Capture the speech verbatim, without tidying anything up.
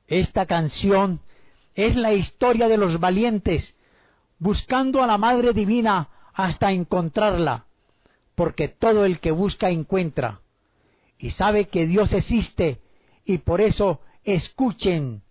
Esta canción es la historia de los valientes, buscando a la Madre Divina hasta encontrarla, porque todo el que busca encuentra, y sabe que Dios existe, y por eso escuchen